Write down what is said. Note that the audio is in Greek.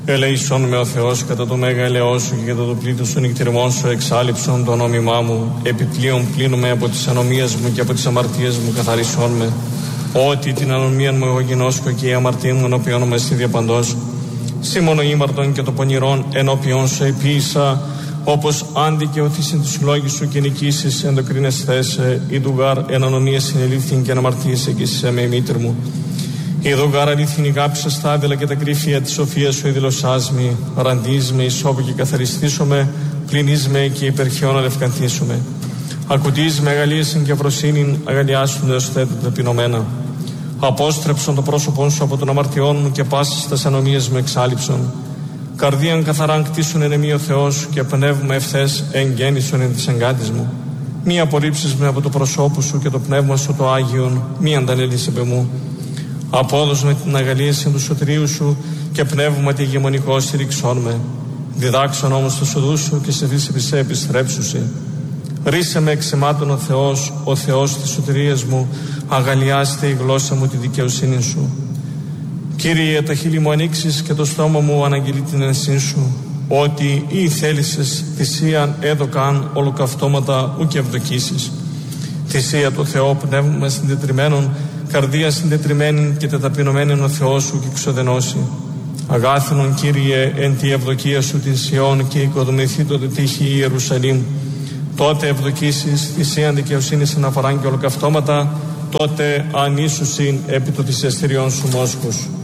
Ελεησόν με ο Θεός κατά το μέγα ελαιό σου και κατά το πλήθος των νυχτηριμών σου εξάλληψον το νόμιμά μου. Επιπλέον πλύνομαι από τις ανομίες μου και από τις αμαρτίες μου καθαρισόν με. Ότι την ανομία μου εγώ γινώσκω και η αμαρτία μου ενώπιον με στη διαπαντός. Σήμωνο ήμαρτον και το πονηρόν ενώπιον σου επίησα, όπως αντικαιωθήσιν τους λόγους σου και νικήσεις ενδοκρίνες θέσε, η δουγάρ εν ανομία συνελήφθην και αναμαρτίεσαι και σε με η μήτρ μου. Η δουγάρ αλήθινη γάψα στάδελα και τα κρύφια της σοφίας σου εδηλωσάς με, ραντείς με, ισόπου και καθαριστήσομαι, πλυνείς με και υπερχιόν αλευκανθήσομαι. Ακουτείς με αγαλίασιν και αφροσύνην, αγαλιάσουν έως θέτω ταπεινωμένα. Απόστρεψον το πρόσωπον σου από τον αμαρτιών μου και πάσης τας ανομίες μου εξάλληψον. Καρδίαν καθαράν κτίσουν εν εμή ο Θεός και πνεύμα ευθές εγγέννησον εν της εγκάτης μου. Μη απορρίψεις με από το προσώπου σου και το πνεύμα σου το Άγιον, μη αντανέλεις επ' εμού. Απόδος με την αγαλίαση του σωτηρίου σου και πνεύμα τη ηγεμονικό στηρίξον με. Διδάξον όμως το σοδού σου και σε φύση επί σε επιστρέψουσι. Ρίσε με εξαιμάτων ο Θεός της σωτηρίας μου, αγαλιάστε η γλώσσα μου τη δικαιοσύνη σου. Κύριε, τα χείλη μου ανοίξεις και το στόμα μου αναγγελεί την ενσύν σου, ότι ή θέλησες θυσίαν έδωκαν ολοκαυτώματα ου και ευδοκίσεις. Θυσία του Θεό πνεύμα συντετριμένων, καρδία συντετριμένη και τεταπεινωμένη ο Θεός σου και εξοδενώσει. Αγάθινον Κύριε εν τη ευδοκία σου την Σιών και οικοδομηθεί το τύχη η Ιερουσαλήμ. Τότε ευδοκίσεις θυσίαν δικαιοσύνης αναφοράν και ολοκαυτώματα, τότε ανήσουσιν επί το θυσιαστηριών σου μόσχους.